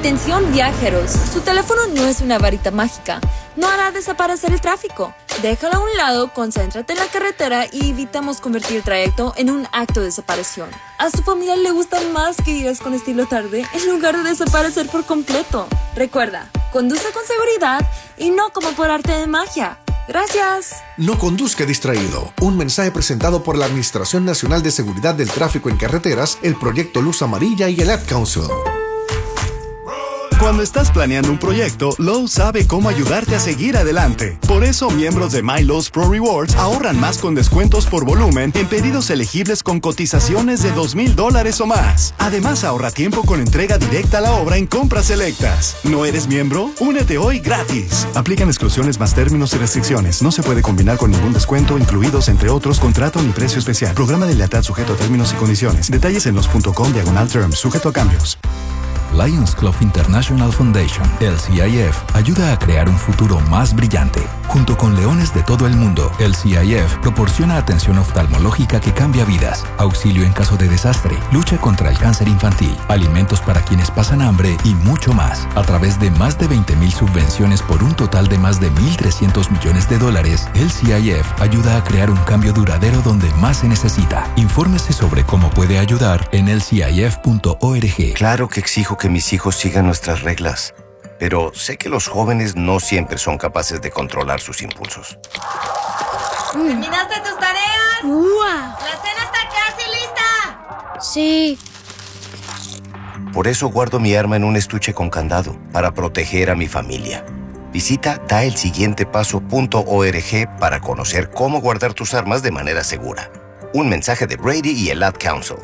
Atención viajeros, su teléfono no es una varita mágica, no hará desaparecer el tráfico. Déjalo a un lado, concéntrate en la carretera y evitamos convertir el trayecto en un acto de desaparición. A su familia le gusta más que vivas con estilo tarde en lugar de desaparecer por completo. Recuerda, conduce con seguridad y no como por arte de magia. Gracias. No conduzca distraído. Un mensaje presentado por la Administración Nacional de Seguridad del Tráfico en Carreteras, el Proyecto Luz Amarilla y el Ad Council. Cuando estás planeando un proyecto, Lowe's sabe cómo ayudarte a seguir adelante. Por eso, miembros de My Lowe's Pro Rewards ahorran más con descuentos por volumen en pedidos elegibles con cotizaciones de $2,000 o más. Además, ahorra tiempo con entrega directa a la obra en compras selectas. ¿No eres miembro? Únete hoy gratis. Aplican exclusiones más términos y restricciones. No se puede combinar con ningún descuento, incluidos, entre otros, contrato ni precio especial. Programa de lealtad sujeto a términos y condiciones. Detalles en los.com/terms, sujeto a cambios. Lions Club International Foundation, LCIF, ayuda a crear un futuro más brillante. Junto con leones de todo el mundo, LCIF proporciona atención oftalmológica que cambia vidas, auxilio en caso de desastre, lucha contra el cáncer infantil, alimentos para quienes pasan hambre y mucho más. A través de más de 20,000 subvenciones por un total de más de $1,300 millones, LCIF ayuda a crear un cambio duradero donde más se necesita. Infórmese sobre cómo puede ayudar en lcif.org. Claro que exijo que mis hijos sigan nuestras reglas, pero sé que los jóvenes no siempre son capaces de controlar sus impulsos. ¿Terminaste tus tareas? ¡Uah! ¡La cena está casi lista! Sí. Por eso guardo mi arma en un estuche con candado, para proteger a mi familia. Visita daelsiguientepaso.org para conocer cómo guardar tus armas de manera segura. Un mensaje de Brady y el Ad Council.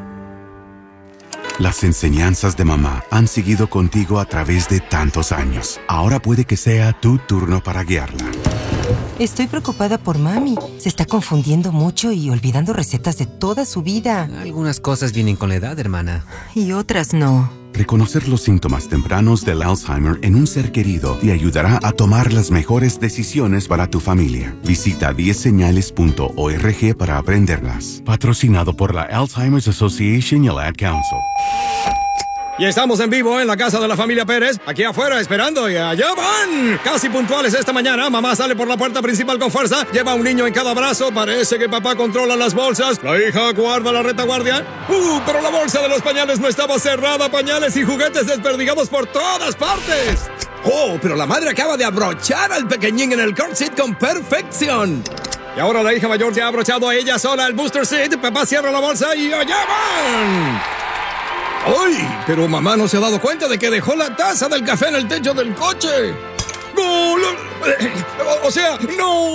Las enseñanzas de mamá han seguido contigo a través de tantos años. Ahora puede que sea tu turno para guiarla. Estoy preocupada por mami. Se está confundiendo mucho y olvidando recetas de toda su vida. Algunas cosas vienen con la edad, hermana. Y otras no. Reconocer los síntomas tempranos del Alzheimer en un ser querido te ayudará a tomar las mejores decisiones para tu familia. Visita 10señales.org para aprenderlas. Patrocinado por la Alzheimer's Association y el Ad Council. Y estamos en vivo en la casa de la familia Pérez, aquí afuera esperando, y allá van. Casi puntuales esta mañana, mamá sale por la puerta principal con fuerza, lleva a un niño en cada brazo, parece que papá controla las bolsas, la hija guarda la retaguardia. Pero la bolsa de los pañales no estaba cerrada, pañales y juguetes desperdigados por todas partes. Oh, pero la madre acaba de abrochar al pequeñín en el car seat con perfección. Y ahora la hija mayor ya ha abrochado a ella sola el booster seat, papá cierra la bolsa y allá van. ¡Ay! Pero mamá no se ha dado cuenta de que dejó la taza del café en el techo del coche. ¡No! O sea, ¡no!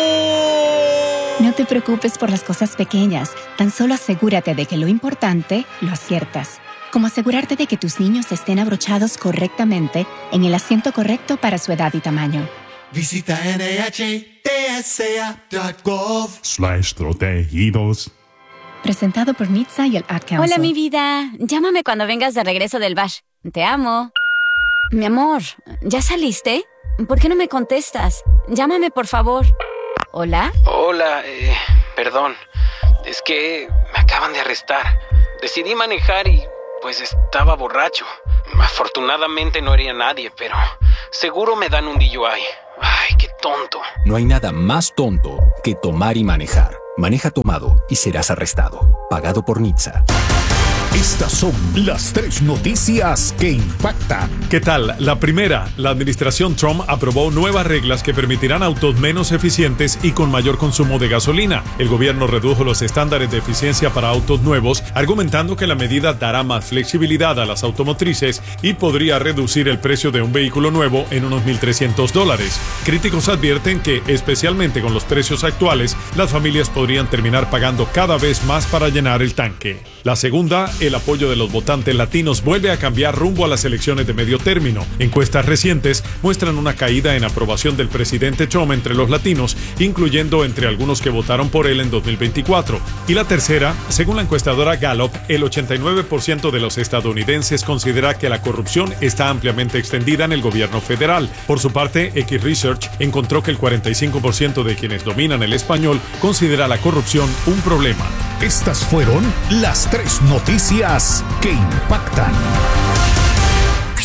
No te preocupes por las cosas pequeñas. Tan solo asegúrate de que lo importante lo aciertas. Como asegurarte de que tus niños estén abrochados correctamente en el asiento correcto para su edad y tamaño. Visita NHTSA.gov/protegidos. Presentado por NHTSA y el Ad Council. Hola, mi vida. Llámame cuando vengas de regreso del bar. Te amo. Mi amor, ¿ya saliste? ¿Por qué no me contestas? Llámame, por favor. ¿Hola? Hola, perdón. Es que me acaban de arrestar. Decidí manejar y, pues, estaba borracho. Afortunadamente no hería a nadie, pero seguro me dan un DUI. Ay, qué tonto. No hay nada más tonto que tomar y manejar. Maneja tomado y serás arrestado. Pagado por NHTSA. Estas son las 3 noticias que impactan. ¿Qué tal? La primera, la administración Trump aprobó nuevas reglas que permitirán autos menos eficientes y con mayor consumo de gasolina. El gobierno redujo los estándares de eficiencia para autos nuevos, argumentando que la medida dará más flexibilidad a las automotrices y podría reducir el precio de un vehículo nuevo en unos $1,300. Críticos advierten que, especialmente con los precios actuales, las familias podrían terminar pagando cada vez más para llenar el tanque. La segunda, el apoyo de los votantes latinos vuelve a cambiar rumbo a las elecciones de medio término. Encuestas recientes muestran una caída en aprobación del presidente Trump entre los latinos, incluyendo entre algunos que votaron por él en 2024. Y la tercera, según la encuestadora Gallup, el 89% de los estadounidenses considera que la corrupción está ampliamente extendida en el gobierno federal. Por su parte, X Research encontró que el 45% de quienes dominan el español considera la corrupción un problema. Estas fueron las 3 noticias que impactan.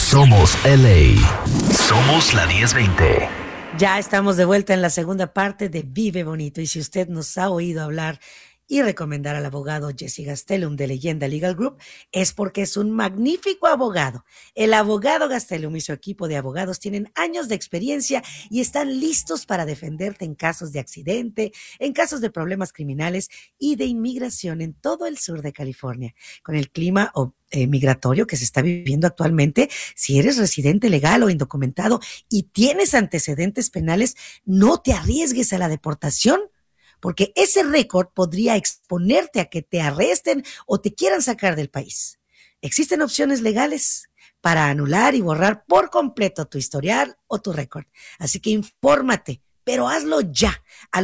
Somos LA. Somos la 1020. Ya estamos de vuelta en la segunda parte de Vive Bonito. Y si usted nos ha oído hablar y recomendar al abogado Jesse Gastelum de Leyenda Legal Group, es porque es un magnífico abogado. El abogado Gastelum y su equipo de abogados tienen años de experiencia y están listos para defenderte en casos de accidente, en casos de problemas criminales y de inmigración en todo el sur de California. Con el clima migratorio que se está viviendo actualmente, si eres residente legal o indocumentado y tienes antecedentes penales, no te arriesgues a la deportación, porque ese récord podría exponerte a que te arresten o te quieran sacar del país. Existen opciones legales para anular y borrar por completo tu historial o tu récord. Así que infórmate, pero hazlo ya al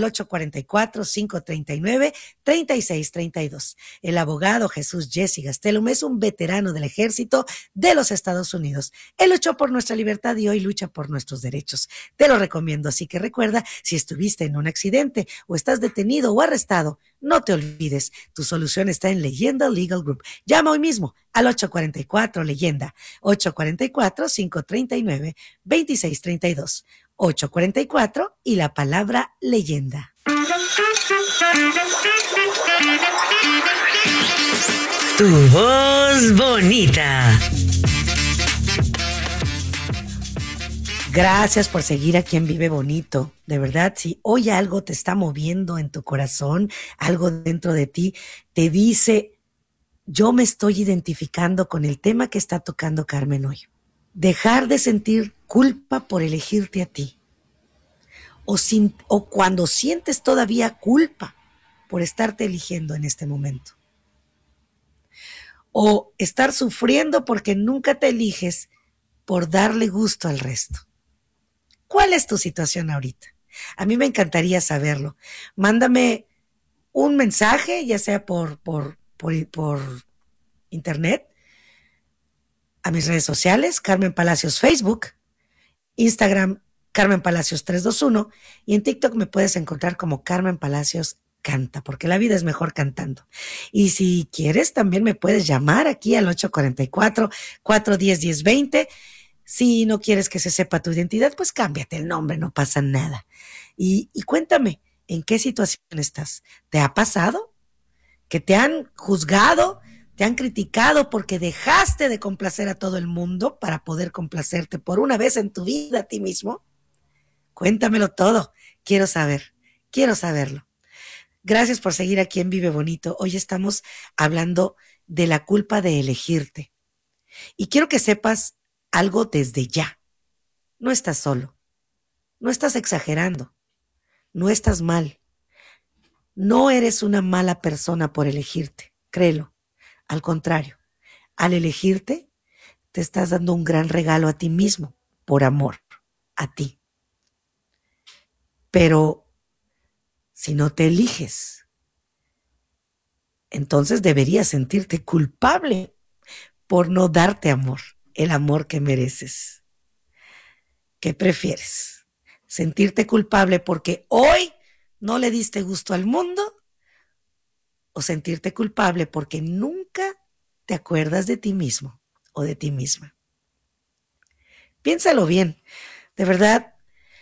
844-539-3632. El abogado Jesús Jesse Gastelum es un veterano del ejército de los Estados Unidos. Él luchó por nuestra libertad y hoy lucha por nuestros derechos. Te lo recomiendo, así que recuerda, si estuviste en un accidente o estás detenido o arrestado, no te olvides, tu solución está en Leyenda Legal Group. Llama hoy mismo al 844-LEYENDA, 844-539-2632. 844 y la palabra leyenda. Tu voz bonita. Gracias por seguir aquí en Vive Bonito. De verdad, si hoy algo te está moviendo en tu corazón, algo dentro de ti, te dice, yo me estoy identificando con el tema que está tocando Carmen hoy. Dejar de sentir culpa por elegirte a ti. O cuando sientes todavía culpa por estarte eligiendo en este momento. O estar sufriendo porque nunca te eliges por darle gusto al resto. ¿Cuál es tu situación ahorita? A mí me encantaría saberlo. Mándame un mensaje, ya sea por internet, a mis redes sociales, Carmen Palacios Facebook, Instagram, Carmen Palacios 321, y en TikTok me puedes encontrar como Carmen Palacios Canta, porque la vida es mejor cantando. Y si quieres, también me puedes llamar aquí al 844-410-1020. Si no quieres que se sepa tu identidad, pues cámbiate el nombre, no pasa nada. Y cuéntame, ¿en qué situación estás? ¿Te ha pasado que te han juzgado, te han criticado porque dejaste de complacer a todo el mundo para poder complacerte por una vez en tu vida a ti mismo? Cuéntamelo todo. Quiero saberlo. Gracias por seguir aquí en Vive Bonito. Hoy estamos hablando de la culpa de elegirte. Y quiero que sepas algo desde ya. No estás solo. No estás exagerando. No estás mal. No eres una mala persona por elegirte. Créelo. Al contrario, al elegirte, te estás dando un gran regalo a ti mismo, por amor, a ti. Pero si no te eliges, entonces deberías sentirte culpable por no darte amor, el amor que mereces. ¿Qué prefieres? ¿Sentirte culpable porque hoy no le diste gusto al mundo? ¿O sentirte culpable porque nunca te acuerdas de ti mismo o de ti misma? Piénsalo bien. De verdad,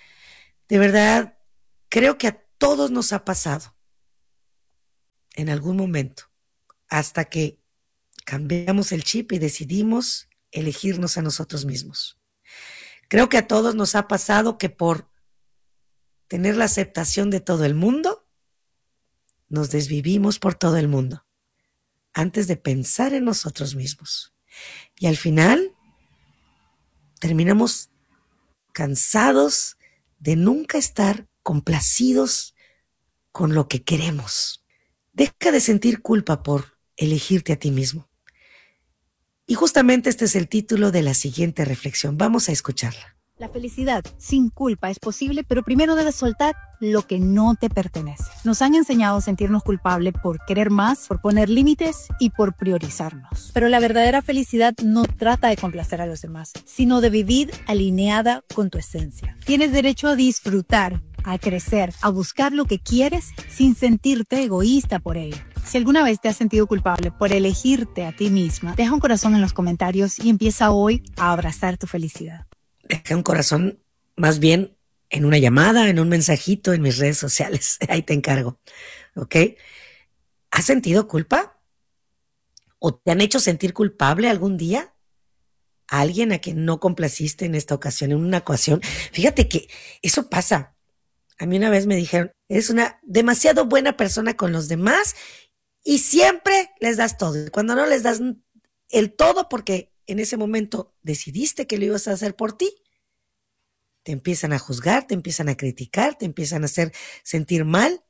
creo que a todos nos ha pasado en algún momento, hasta que cambiamos el chip y decidimos elegirnos a nosotros mismos. Creo que a todos nos ha pasado que por tener la aceptación de todo el mundo, nos desvivimos por todo el mundo antes de pensar en nosotros mismos. Y al final terminamos cansados de nunca estar complacidos con lo que queremos. Deja de sentir culpa por elegirte a ti mismo. Y justamente este es el título de la siguiente reflexión. Vamos a escucharla. La felicidad sin culpa es posible, pero primero debes soltar lo que no te pertenece. Nos han enseñado a sentirnos culpables por querer más, por poner límites y por priorizarnos. Pero la verdadera felicidad no trata de complacer a los demás, sino de vivir alineada con tu esencia. Tienes derecho a disfrutar, a crecer, a buscar lo que quieres sin sentirte egoísta por ello. Si alguna vez te has sentido culpable por elegirte a ti misma, deja un corazón en los comentarios y empieza hoy a abrazar tu felicidad. Deja un corazón más bien en una llamada, en un mensajito en mis redes sociales. Ahí te encargo. ¿Ok? ¿Has sentido culpa? ¿O te han hecho sentir culpable algún día? ¿A alguien a quien no complaciste en esta ocasión, en una ocasión? Fíjate que eso pasa. A mí una vez me dijeron, eres una demasiado buena persona con los demás y siempre les das todo. Cuando no les das el todo porque en ese momento decidiste que lo ibas a hacer por ti, te empiezan a juzgar, te empiezan a criticar, te empiezan a hacer sentir mal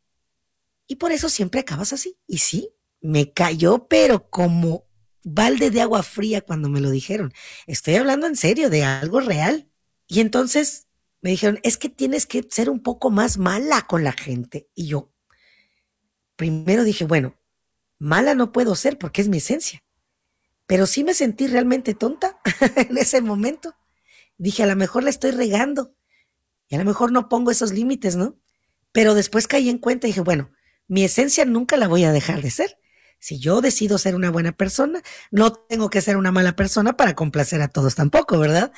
y por eso siempre acabas así. Y sí, me cayó, pero como balde de agua fría cuando me lo dijeron. Estoy hablando en serio, de algo real. Y entonces me dijeron, es que tienes que ser un poco más mala con la gente. Y yo primero dije, bueno, mala no puedo ser porque es mi esencia. Pero sí me sentí realmente tonta en ese momento. Dije, a lo mejor la estoy regando y a lo mejor no pongo esos límites, ¿no? Pero después caí en cuenta y dije, bueno, mi esencia nunca la voy a dejar de ser. Si yo decido ser una buena persona, no tengo que ser una mala persona para complacer a todos tampoco, ¿verdad?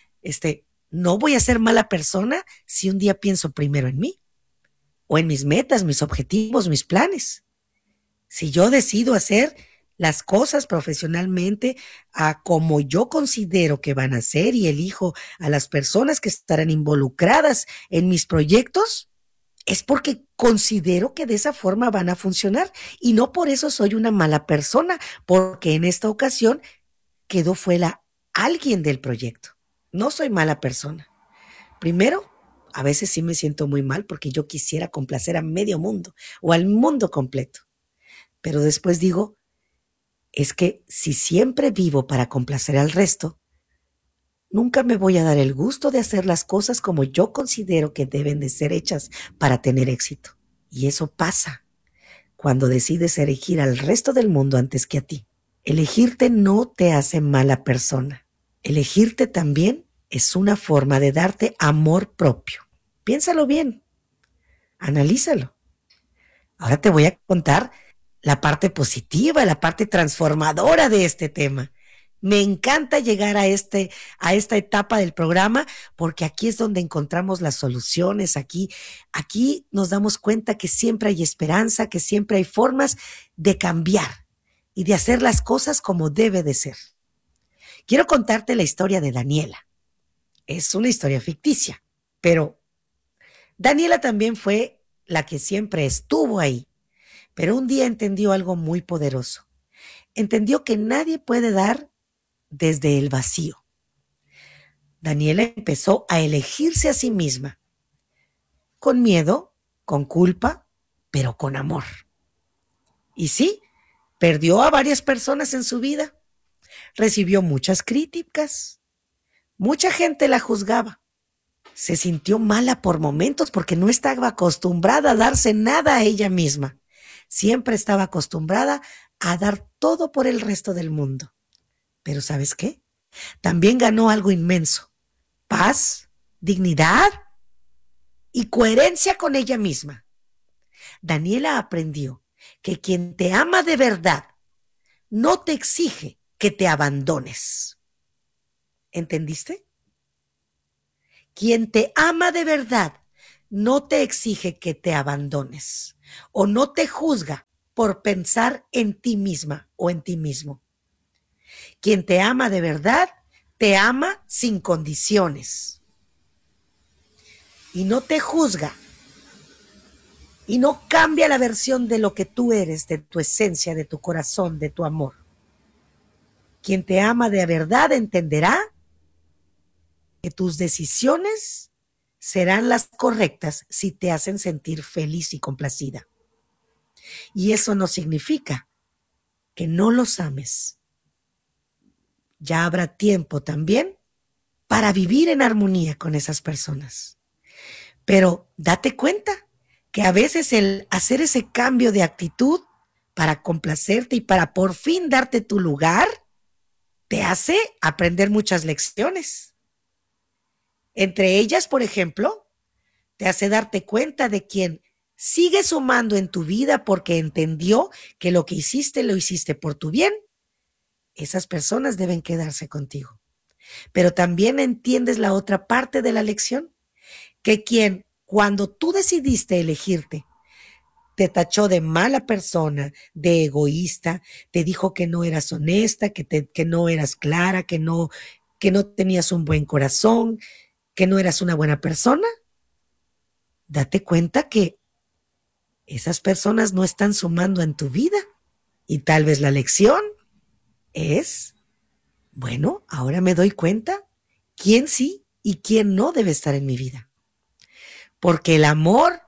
No voy a ser mala persona si un día pienso primero en mí o en mis metas, mis objetivos, mis planes. Si yo decido hacer las cosas profesionalmente a como yo considero que van a ser y elijo a las personas que estarán involucradas en mis proyectos, es porque considero que de esa forma van a funcionar y no por eso soy una mala persona, porque en esta ocasión quedó fuera alguien del proyecto. No soy mala persona. Primero, a veces sí me siento muy mal porque yo quisiera complacer a medio mundo o al mundo completo. Pero después digo, es que si siempre vivo para complacer al resto, nunca me voy a dar el gusto de hacer las cosas como yo considero que deben de ser hechas para tener éxito. Y eso pasa cuando decides elegir al resto del mundo antes que a ti. Elegirte no te hace mala persona. Elegirte también es una forma de darte amor propio. Piénsalo bien. Analízalo. Ahora te voy a contar la parte positiva, la parte transformadora de este tema. Me encanta llegar a esta etapa del programa porque aquí es donde encontramos las soluciones. Aquí nos damos cuenta que siempre hay esperanza, que siempre hay formas de cambiar y de hacer las cosas como debe de ser. Quiero contarte la historia de Daniela. Es una historia ficticia, pero Daniela también fue la que siempre estuvo ahí. Pero un día entendió algo muy poderoso. Entendió que nadie puede dar desde el vacío. Daniela empezó a elegirse a sí misma, con miedo, con culpa, pero con amor. Y sí, perdió a varias personas en su vida. Recibió muchas críticas. Mucha gente la juzgaba. Se sintió mala por momentos porque no estaba acostumbrada a darse nada a ella misma. Siempre estaba acostumbrada a dar todo por el resto del mundo. Pero ¿sabes qué? También ganó algo inmenso. Paz, dignidad y coherencia con ella misma. Daniela aprendió que quien te ama de verdad no te exige que te abandones. ¿Entendiste? Quien te ama de verdad no te exige que te abandones o no te juzga por pensar en ti misma o en ti mismo. Quien te ama de verdad, te ama sin condiciones. Y no te juzga. Y no cambia la versión de lo que tú eres, de tu esencia, de tu corazón, de tu amor. Quien te ama de verdad entenderá que tus decisiones serán las correctas si te hacen sentir feliz y complacida. Y eso no significa que no los ames. Ya habrá tiempo también para vivir en armonía con esas personas. Pero date cuenta que a veces el hacer ese cambio de actitud para complacerte y para por fin darte tu lugar, te hace aprender muchas lecciones. Entre ellas, por ejemplo, te hace darte cuenta de quien sigue sumando en tu vida porque entendió que lo que hiciste lo hiciste por tu bien, esas personas deben quedarse contigo. Pero también entiendes la otra parte de la lección, que cuando tú decidiste elegirte, te tachó de mala persona, de egoísta, te dijo que no eras honesta, que no eras clara, que no tenías un buen corazón, que no eras una buena persona. Date cuenta que esas personas no están sumando en tu vida. Y tal vez la lección es, bueno, ahora me doy cuenta quién sí y quién no debe estar en mi vida. Porque el amor,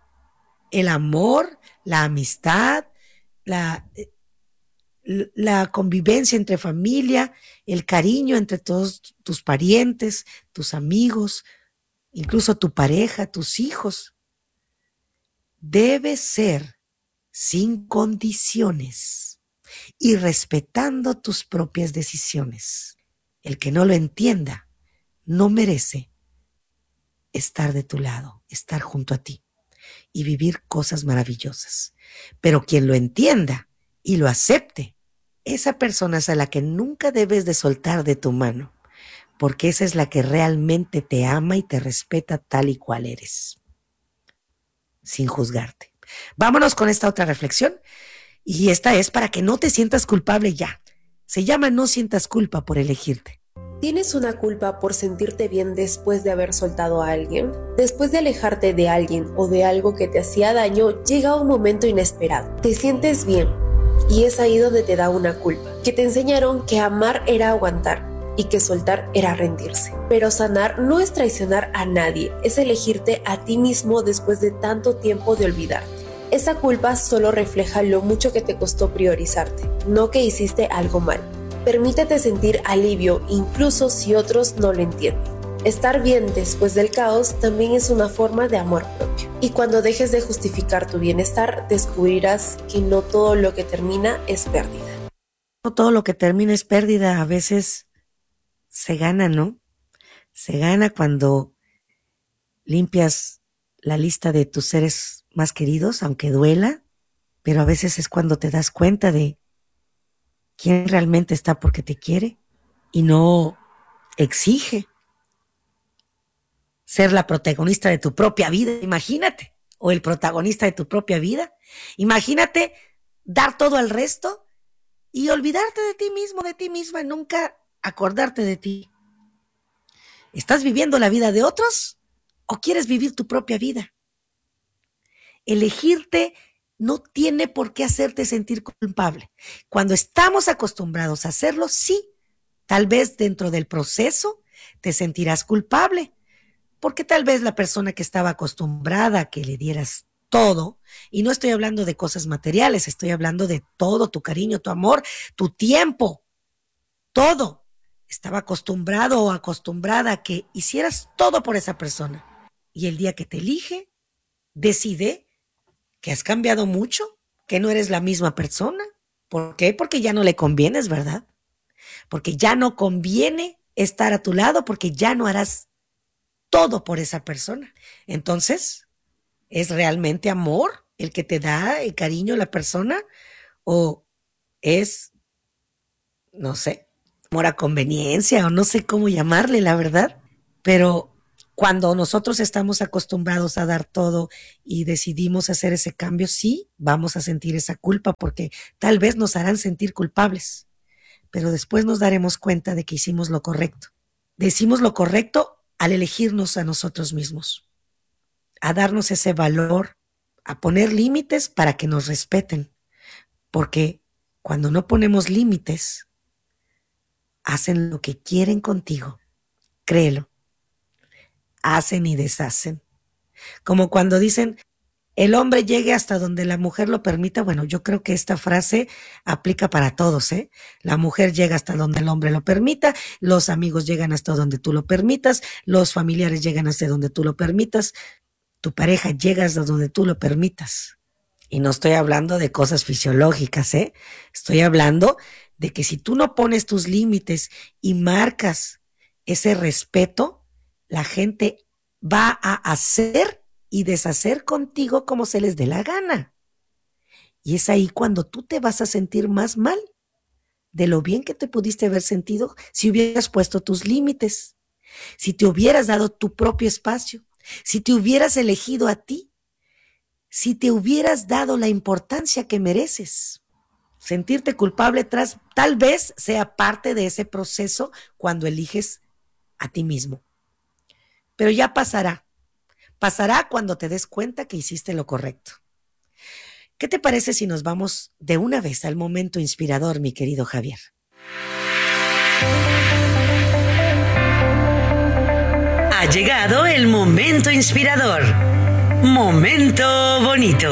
la amistad, la convivencia entre familia, el cariño entre todos tus parientes, tus amigos, incluso tu pareja, tus hijos, debe ser sin condiciones y respetando tus propias decisiones. El que no lo entienda no merece estar de tu lado, estar junto a ti y vivir cosas maravillosas. Pero quien lo entienda y lo acepte, esa persona es a la que nunca debes de soltar de tu mano, porque esa es la que realmente te ama y te respeta tal y cual eres, sin juzgarte. Vámonos con esta otra reflexión, y esta es para que no te sientas culpable ya. Se llama No sientas culpa por elegirte. ¿Tienes una culpa por sentirte bien después de haber soltado a alguien? Después de alejarte de alguien o de algo que te hacía daño, llega un momento inesperado. Te sientes bien y es ahí donde te da una culpa, que te enseñaron que amar era aguantar y que soltar era rendirse. Pero sanar no es traicionar a nadie, es elegirte a ti mismo después de tanto tiempo de olvidarte. Esa culpa solo refleja lo mucho que te costó priorizarte, no que hiciste algo mal. Permítete sentir alivio incluso si otros no lo entienden. Estar bien después del caos también es una forma de amor propio. Y cuando dejes de justificar tu bienestar, descubrirás que no todo lo que termina es pérdida. No todo lo que termina es pérdida, a veces se gana, ¿no? Se gana cuando limpias la lista de tus seres más queridos, aunque duela, pero a veces es cuando te das cuenta de quién realmente está porque te quiere y no exige ser la protagonista de tu propia vida, imagínate, o el protagonista de tu propia vida. Imagínate dar todo al resto y olvidarte de ti mismo, de ti misma, y nunca acordarte de ti. ¿Estás viviendo la vida de otros o quieres vivir tu propia vida? Elegirte no tiene por qué hacerte sentir culpable. Cuando estamos acostumbrados a hacerlo, sí, tal vez dentro del proceso te sentirás culpable, porque tal vez la persona que estaba acostumbrada a que le dieras todo, y no estoy hablando de cosas materiales, estoy hablando de todo, tu cariño, tu amor, tu tiempo, todo, estaba acostumbrado o acostumbrada a que hicieras todo por esa persona. Y el día que te elige, decide que has cambiado mucho, que no eres la misma persona. ¿Por qué? Porque ya no le convienes, ¿verdad? Porque ya no conviene estar a tu lado, porque ya no harás todo por esa persona. Entonces, ¿es realmente amor el que te da el cariño la persona? ¿O es, no sé, amor a conveniencia o no sé cómo llamarle, la verdad? Pero cuando nosotros estamos acostumbrados a dar todo y decidimos hacer ese cambio, sí, vamos a sentir esa culpa porque tal vez nos harán sentir culpables, pero después nos daremos cuenta de que hicimos lo correcto. Decimos lo correcto al elegirnos a nosotros mismos, a darnos ese valor, a poner límites para que nos respeten, porque cuando no ponemos límites, hacen lo que quieren contigo, créelo. Hacen y deshacen. Como cuando dicen, el hombre llegue hasta donde la mujer lo permita. Bueno, yo creo que esta frase aplica para todos, ¿eh? La mujer llega hasta donde el hombre lo permita, los amigos llegan hasta donde tú lo permitas, los familiares llegan hasta donde tú lo permitas, tu pareja llega hasta donde tú lo permitas. Y no estoy hablando de cosas fisiológicas, ¿eh? Estoy hablando de que si tú no pones tus límites y marcas ese respeto, la gente va a hacer y deshacer contigo como se les dé la gana. Y es ahí cuando tú te vas a sentir más mal de lo bien que te pudiste haber sentido si hubieras puesto tus límites, si te hubieras dado tu propio espacio, si te hubieras elegido a ti, si te hubieras dado la importancia que mereces. Sentirte culpable tal vez sea parte de ese proceso cuando eliges a ti mismo. Pero ya pasará. Pasará cuando te des cuenta que hiciste lo correcto. ¿Qué te parece si nos vamos de una vez al momento inspirador, mi querido Javier? Ha llegado el momento inspirador. Momento bonito.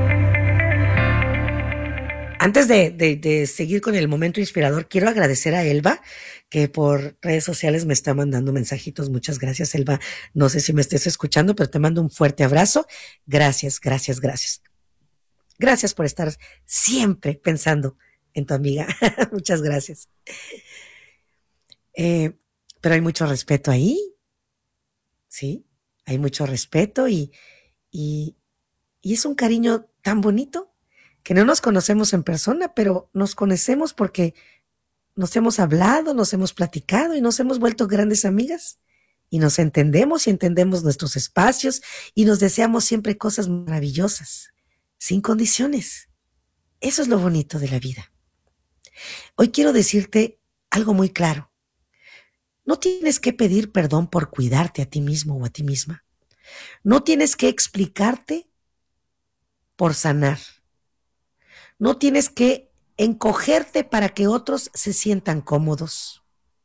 Antes de seguir con el momento inspirador, quiero agradecer a Elba, que por redes sociales me está mandando mensajitos. Muchas gracias, Elba. No sé si me estés escuchando, pero te mando un fuerte abrazo. Gracias, gracias, gracias. Gracias por estar siempre pensando en tu amiga. Muchas gracias. Pero hay mucho respeto ahí. Sí, hay mucho respeto y es un cariño tan bonito que no nos conocemos en persona, pero nos conocemos porque nos hemos hablado, nos hemos platicado y nos hemos vuelto grandes amigas. Y nos entendemos y entendemos nuestros espacios y nos deseamos siempre cosas maravillosas, sin condiciones. Eso es lo bonito de la vida. Hoy quiero decirte algo muy claro. No tienes que pedir perdón por cuidarte a ti mismo o a ti misma. No tienes que explicarte por sanar. No tienes que encogerte para que otros se sientan cómodos.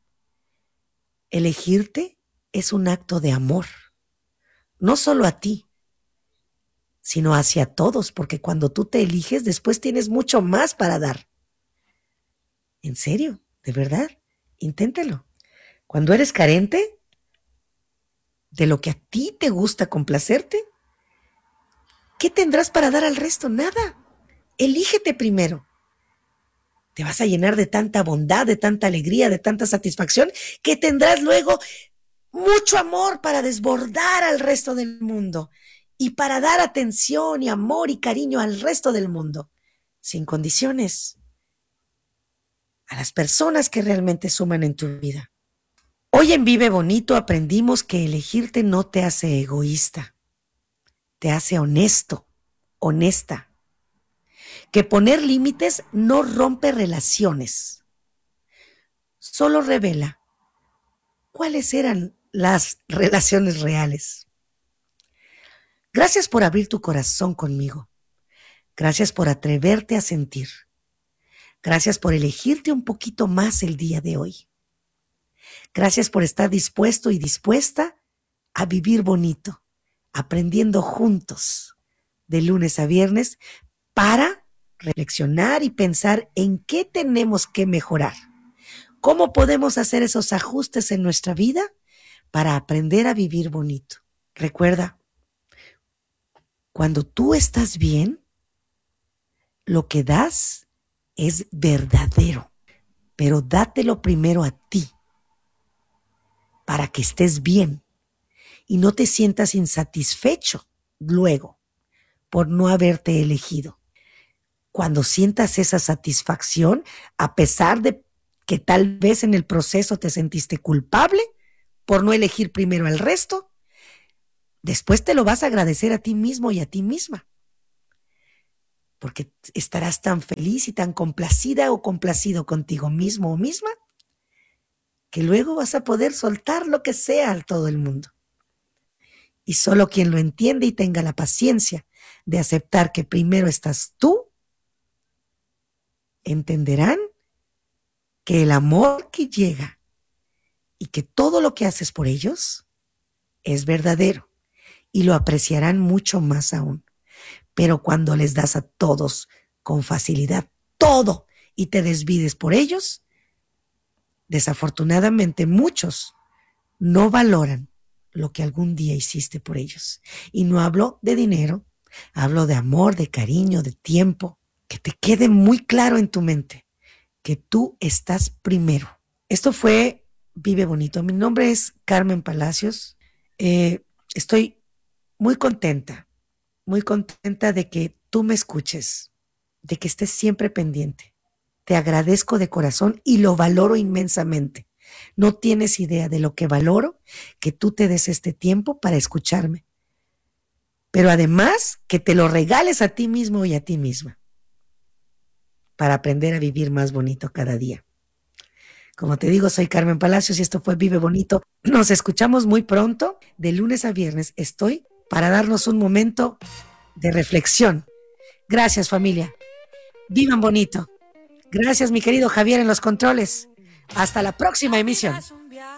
Elegirte es un acto de amor, no solo a ti, sino hacia todos, porque cuando tú te eliges, después tienes mucho más para dar. ¿En serio? ¿De verdad? Inténtalo. Cuando eres carente de lo que a ti te gusta complacerte, ¿qué tendrás para dar al resto? Nada. Elígete primero. Te vas a llenar de tanta bondad, de tanta alegría, de tanta satisfacción, que tendrás luego mucho amor para desbordar al resto del mundo y para dar atención y amor y cariño al resto del mundo, sin condiciones, a las personas que realmente suman en tu vida. Hoy en Vive Bonito aprendimos que elegirte no te hace egoísta, te hace honesto, honesta. Que poner límites no rompe relaciones, solo revela cuáles eran las relaciones reales. Gracias por abrir tu corazón conmigo. Gracias por atreverte a sentir. Gracias por elegirte un poquito más el día de hoy. Gracias por estar dispuesto y dispuesta a vivir bonito, aprendiendo juntos de lunes a viernes para reflexionar y pensar en qué tenemos que mejorar. ¿Cómo podemos hacer esos ajustes en nuestra vida para aprender a vivir bonito? Recuerda, cuando tú estás bien, lo que das es verdadero, pero dátelo primero a ti para que estés bien y no te sientas insatisfecho luego por no haberte elegido. Cuando sientas esa satisfacción, a pesar de que tal vez en el proceso te sentiste culpable por no elegir primero al resto, después te lo vas a agradecer a ti mismo y a ti misma. Porque estarás tan feliz y tan complacida o complacido contigo mismo o misma que luego vas a poder soltar lo que sea a todo el mundo. Y solo quien lo entiende y tenga la paciencia de aceptar que primero estás tú, entenderán que el amor que llega y que todo lo que haces por ellos es verdadero y lo apreciarán mucho más aún. Pero cuando les das a todos con facilidad todo y te desvides por ellos, desafortunadamente muchos no valoran lo que algún día hiciste por ellos. Y no hablo de dinero, hablo de amor, de cariño, de tiempo. Que te quede muy claro en tu mente que tú estás primero. Esto fue Vive Bonito. Mi nombre es Carmen Palacios. Estoy muy contenta de que tú me escuches, de que estés siempre pendiente. Te agradezco de corazón y lo valoro inmensamente. No tienes idea de lo que valoro que tú te des este tiempo para escucharme. Pero además que te lo regales a ti mismo y a ti misma para aprender a vivir más bonito cada día. Como te digo, soy Carmen Palacios y esto fue Vive Bonito. Nos escuchamos muy pronto. De lunes a viernes estoy para darnos un momento de reflexión. Gracias, familia. Vivan bonito. Gracias, mi querido Javier en los controles. Hasta la próxima emisión.